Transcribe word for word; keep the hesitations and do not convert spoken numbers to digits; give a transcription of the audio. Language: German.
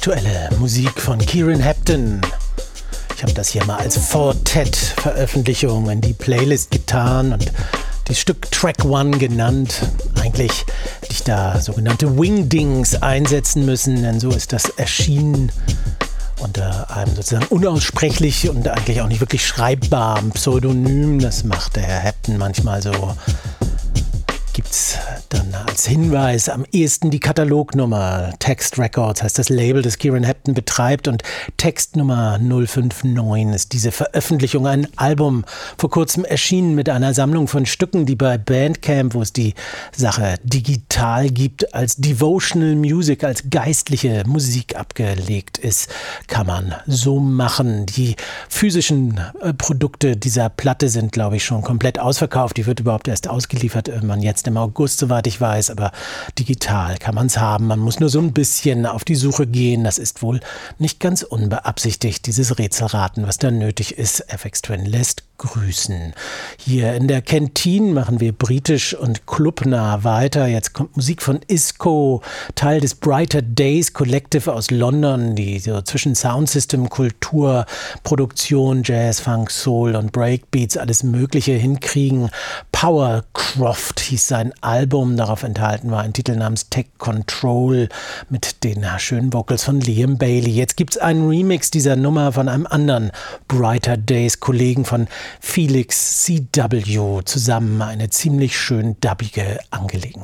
aktuelle Musik von Kieran Hepton. Ich habe das hier mal als Fortet-Veröffentlichung in die Playlist getan und das Stück Track One genannt. Eigentlich hätte ich da sogenannte Wingdings einsetzen müssen, denn so ist das erschienen unter einem sozusagen unaussprechlich und eigentlich auch nicht wirklich schreibbaren Pseudonym. Das macht der Herr Hepton manchmal so. Gibt's dann als Hinweis am ehesten die Katalognummer. Text Records heißt das Label, das Kieran Hepton betreibt, und Textnummer null fünf neun ist diese Veröffentlichung. Ein Album vor kurzem erschienen mit einer Sammlung von Stücken, die bei Bandcamp, wo es die Sache digital gibt, als Devotional Music, als geistliche Musik abgelegt ist. Kann man so machen. Die physischen äh, Produkte dieser Platte sind, glaube ich, schon komplett ausverkauft. Die wird überhaupt erst ausgeliefert, irgendwann jetzt im August, soweit ich weiß, aber digital kann man es haben. Man muss nur so ein bisschen auf die Suche gehen. Das ist wohl nicht ganz unbeabsichtigt, dieses Rätselraten, was da nötig ist. F X Twin lässt grüßen. Hier in der Kantine machen wir britisch und clubnah weiter. Jetzt kommt Musik von Isco, Teil des Brighter Days Collective aus London, die so zwischen Soundsystem, Kultur, Produktion, Jazz, Funk, Soul und Breakbeats alles Mögliche hinkriegen. Powercroft hieß sein Album, darauf enthalten war ein Titel namens Tech Control mit den schönen Vocals von Liam Bailey. Jetzt gibt es einen Remix dieser Nummer von einem anderen Brighter Days Kollegen, von Felix C W, zusammen eine ziemlich schön dubbige Angelegenheit.